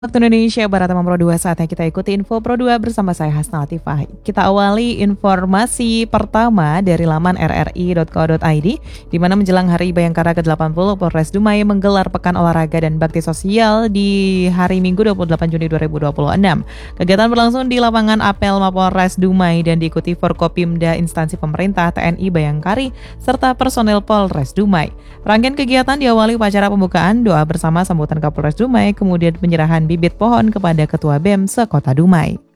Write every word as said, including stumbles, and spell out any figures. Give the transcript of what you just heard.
Waktu Indonesia Barat Teman Pro dua, saatnya kita ikuti info Pro dua bersama saya Hasna Latifah. Kita awali informasi pertama dari laman r r i dot co dot i d, di mana menjelang Hari Bayangkara ke delapan puluh, Polres Dumai menggelar Pekan Olahraga dan Bakti Sosial di hari Minggu dua puluh delapan Juni dua ribu dua puluh enam. Kegiatan berlangsung di lapangan apel Mapolres Dumai dan diikuti Forkopimda, instansi pemerintah, T N I Bayangkari, serta personel Polres Dumai. Rangkaian kegiatan diawali upacara pembukaan, doa bersama sambutan Kapolres Dumai, kemudian penyerahan bibit pohon kepada Ketua B E M se-Kota Dumai.